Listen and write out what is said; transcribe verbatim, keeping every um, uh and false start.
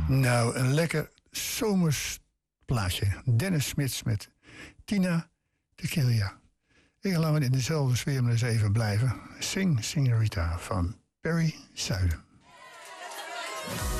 Nou, een lekker zomers plaatje. Dennis Smits met Tina Tequila. Ik laat me in dezelfde sfeer maar eens even blijven. Sing, Signorita van Perry Zuiden.